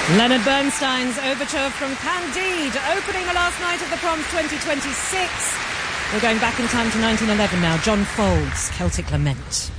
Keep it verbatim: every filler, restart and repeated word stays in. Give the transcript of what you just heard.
Leonard Bernstein's overture from Candide, opening the last night of the Proms twenty twenty-six. We're going back in time to nineteen eleven now. John Fold's Celtic Lament.